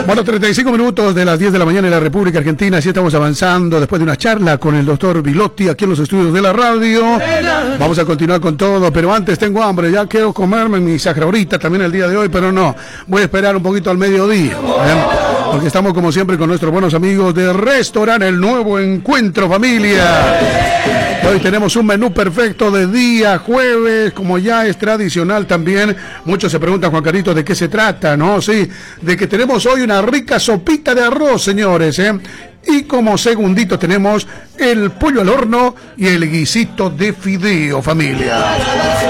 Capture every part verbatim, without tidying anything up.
Bueno, treinta y cinco minutos de las diez de la mañana en la República Argentina. Así estamos avanzando después de una charla con el doctor Bilotti aquí en los estudios de la radio. Vamos a continuar con todo, pero antes tengo hambre. Ya quiero comerme mi ahorita también el día de hoy, pero no. Voy a esperar un poquito al mediodía, ¿eh? Porque estamos como siempre con nuestros buenos amigos de Restaurante El Nuevo Encuentro, familia. Hoy tenemos un menú perfecto de día jueves, como ya es tradicional también. Muchos se preguntan, Juan Carito, ¿de qué se trata? ¿No? Sí, de que tenemos hoy una rica sopita de arroz, señores, ¿eh? Y como segundito tenemos el pollo al horno y el guisito de fideo, familia.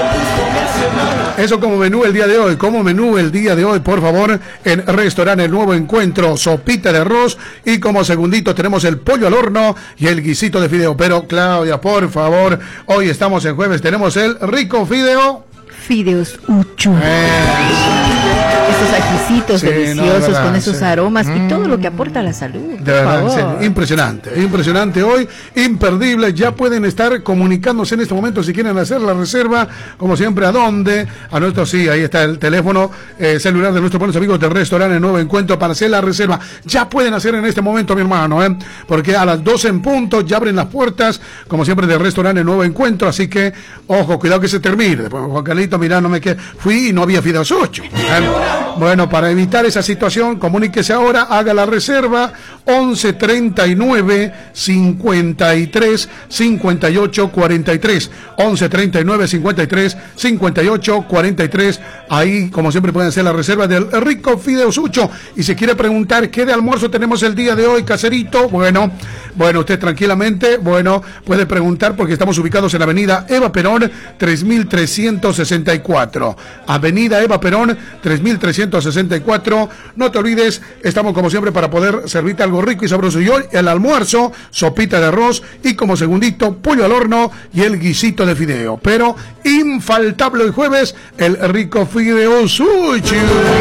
Eso como menú el día de hoy, como menú el día de hoy, por favor, en Restaurante El Nuevo Encuentro, sopita de arroz y como segundito tenemos el pollo al horno y el guisito de fideo. Pero Claudia, por favor, hoy estamos en jueves, tenemos el rico fideo. Fideos Uchu. Eh. Estos ajicitos sí, deliciosos, no, verdad, con esos sí. aromas mm. y todo lo que aporta a la salud. De verdad, sí, impresionante, impresionante hoy, imperdible. Ya pueden estar comunicándose en este momento si quieren hacer la reserva, como siempre, ¿a dónde? A nuestro, sí, ahí está el teléfono eh, celular de nuestros buenos amigos del Restaurante El Nuevo Encuentro para hacer la reserva. Ya pueden hacer en este momento, mi hermano, ¿eh? Porque a las doce en punto ya abren las puertas, como siempre, del Restaurante El Nuevo Encuentro, así que, ojo, cuidado que se termine. Después, Juan Carlito, mirá, no me quedé, fui y no había fideos ocho. ¿eh? Bueno, para evitar esa situación, comuníquese ahora, haga la reserva, once treinta y nueve, cincuenta y tres, cincuenta y ocho cuarenta y tres, once treinta y nueve, cincuenta y tres, cincuenta y ocho cuarenta y tres, ahí como siempre pueden hacer la reserva del rico fideo sucho. Y si quiere preguntar qué de almuerzo tenemos el día de hoy, caserito, bueno, bueno, usted tranquilamente, bueno, puede preguntar porque estamos ubicados en la avenida Eva Perón, tres mil trescientos sesenta y cuatro, avenida Eva Perón, tres mil trescientos sesenta y cuatro, no te olvides, estamos como siempre para poder servirte algo rico y sabroso. Y hoy el almuerzo, sopita de arroz y como segundito, pollo al horno y el guisito de fideo. Pero infaltable el jueves, el rico fideo sushi.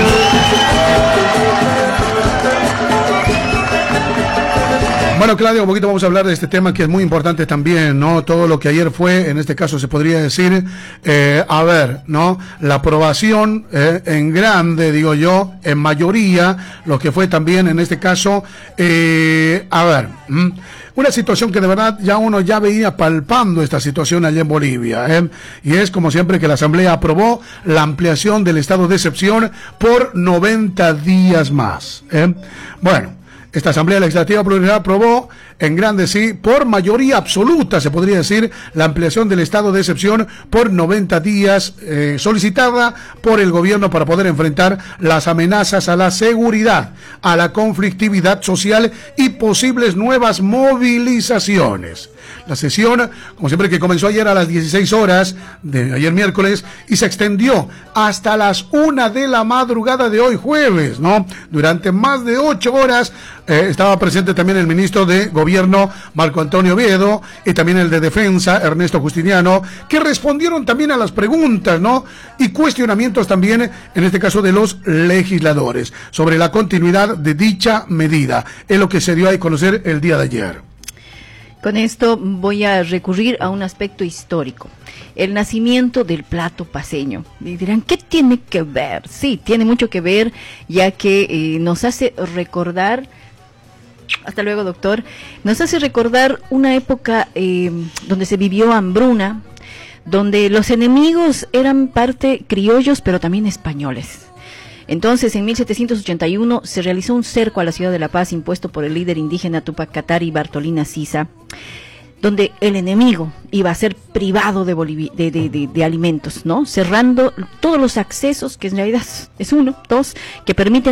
Bueno, Claudio, un poquito vamos a hablar de este tema que es muy importante también, ¿no? Todo lo que ayer fue, en este caso se podría decir, eh, a ver, ¿no? La aprobación eh, en grande, digo yo, en mayoría, lo que fue también en este caso, eh, a ver, ¿m? Una situación que de verdad ya uno ya veía palpando esta situación allá en Bolivia, ¿eh? Y es como siempre que la Asamblea aprobó la ampliación del estado de excepción por noventa días más, ¿eh? Bueno. Esta Asamblea Legislativa Plurianual aprobó en grande, sí, por mayoría absoluta, se podría decir, la ampliación del estado de excepción por noventa días, eh, solicitada por el gobierno para poder enfrentar las amenazas a la seguridad, a la conflictividad social y posibles nuevas movilizaciones. La sesión, como siempre, que comenzó ayer a las dieciséis horas de ayer miércoles y se extendió hasta las una de la madrugada de hoy jueves, ¿no? Durante más de ocho horas eh, estaba presente también el ministro de Gobierno, Marco Antonio Oviedo, y también el de Defensa, Ernesto Justiniano, que respondieron también a las preguntas, ¿no? Y cuestionamientos también, en este caso, de los legisladores, sobre la continuidad de dicha medida. Es lo que se dio a conocer el día de ayer. Con esto voy a recurrir a un aspecto histórico, el nacimiento del plato paceño. Y dirán, ¿qué tiene que ver? Sí, tiene mucho que ver, ya que eh, nos hace recordar, hasta luego doctor, nos hace recordar una época eh, donde se vivió hambruna, donde los enemigos eran parte criollos, pero también españoles. Entonces, en mil setecientos ochenta y uno se realizó un cerco a la ciudad de La Paz impuesto por el líder indígena Tupac Katari Bartolina Sisa, donde el enemigo iba a ser privado de, Bolivi- de, de, de, de alimentos, ¿no? Cerrando todos los accesos, que en realidad es uno, dos, que permiten